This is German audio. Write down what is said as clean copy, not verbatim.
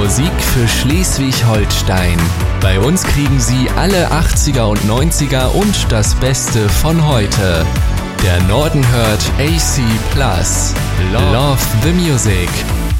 Musik für Schleswig-Holstein. Bei uns kriegen Sie alle 80er und 90er und das Beste von heute. Der Norden hört AC Plus. Love the Music.